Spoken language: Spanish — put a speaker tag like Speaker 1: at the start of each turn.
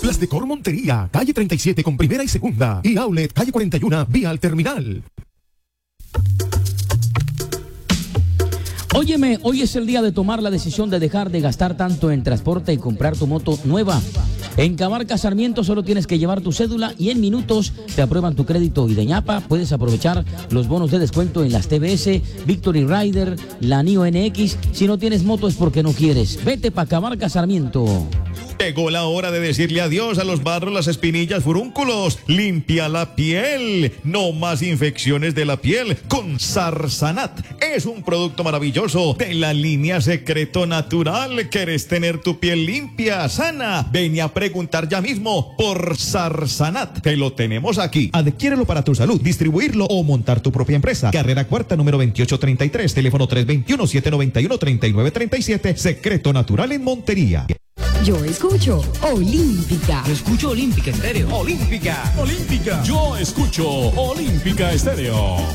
Speaker 1: Las Decor Montería, calle 37 con primera y segunda. Y Outlet, calle 41, vía al terminal.
Speaker 2: Óyeme, hoy es el día de tomar la decisión de dejar de gastar tanto en transporte y comprar tu moto nueva. En Cabarca Sarmiento solo tienes que llevar tu cédula y en minutos te aprueban tu crédito. Y de ñapa puedes aprovechar los bonos de descuento en las TBS, Victory Rider, la NIO NX. Si no tienes moto es porque no quieres. Vete pa' Cabarca Sarmiento.
Speaker 3: Llegó la hora de decirle adiós a los barros, las espinillas, furúnculos. Limpia la piel. No más infecciones de la piel con Sarsanat. Es un producto maravilloso de la línea Secreto Natural. ¿Quieres tener tu piel limpia, sana? Ven a preguntar ya mismo por Sarsanat. Te lo tenemos aquí. Adquiérelo para tu salud, distribuirlo o montar tu propia empresa. Carrera Cuarta, número 2833. Teléfono 321-791-3937. Secreto Natural en Montería.
Speaker 4: Yo escucho Olímpica.
Speaker 5: Yo escucho Olímpica Estéreo.
Speaker 6: Olímpica. Olímpica. Yo escucho Olímpica Estéreo.